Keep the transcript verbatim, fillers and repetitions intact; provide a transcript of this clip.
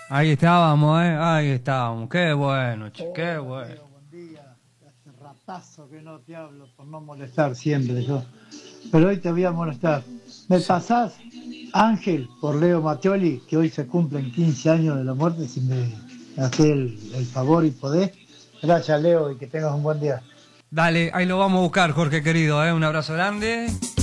Ahí estábamos, ¿eh? Ahí estábamos. Qué bueno, che, qué Hola bueno. Leo, buen día. Hace ratazo que no te hablo por no molestar siempre yo. Pero hoy te voy a molestar. ¿Me Sí. pasás Ángel por Leo Mattioli, que hoy se cumplen quince años de la muerte, si me haces el, el favor y podés? Gracias Leo y que tengas un buen día. Dale, ahí lo vamos a buscar, Jorge querido, ¿eh? Un abrazo grande.